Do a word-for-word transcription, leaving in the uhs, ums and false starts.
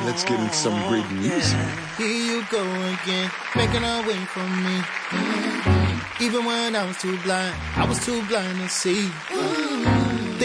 let's get into some great music. Here you go again, making a way for me. Even when I was too blind, I was too blind to see.